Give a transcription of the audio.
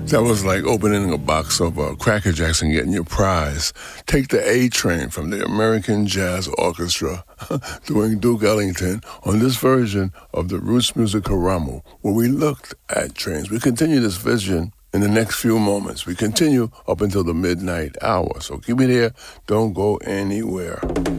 That was like opening a box of Cracker Jacks and getting your prize. Take the A Train from the American Jazz Orchestra doing Duke Ellington on this version of the Roots Music Haramu, where we looked at trains. We continue this vision in the next few moments. We continue up until the midnight hour. So keep it here. Don't go anywhere.